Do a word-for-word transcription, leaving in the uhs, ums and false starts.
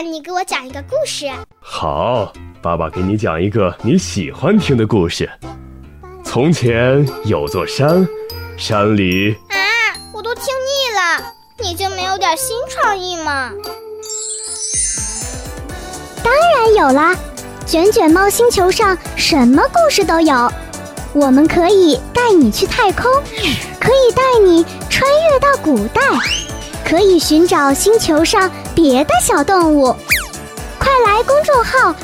你给我讲一个故事。 好，爸爸给你讲一个你喜欢听的故事。从前有座山，山里…… 啊，我都听腻了，你就没有点新创意吗？ 当然有啦，卷卷猫星球上什么故事都有。我们可以带你去太空，可以带你穿越到古代，可以寻找星球上别的小动物。快来公众号